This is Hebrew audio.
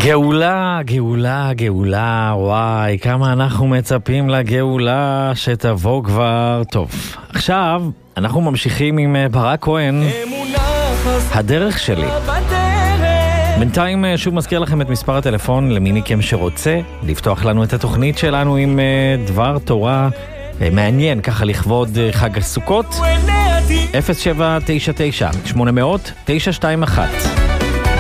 גאולה, גאולה, גאולה, וואי, כמה אנחנו מצפים לגאולה שתבוא כבר. טוב, עכשיו אנחנו ממשיכים עם ברק כהן, הדרך שלי. בינתיים שוב מזכיר לכם את מספר הטלפון למי מכם שרוצה לפתוח לנו את התוכנית שלנו עם דבר תורה מעניין, ככה לכבוד חג הסוכות. 0799 800 921